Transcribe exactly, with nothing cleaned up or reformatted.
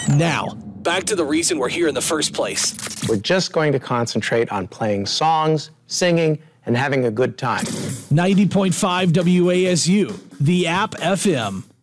Now, back to the reason we're here in the first place. We're just going to concentrate on playing songs, singing, and having a good time. ninety point five W A S U, the App F M.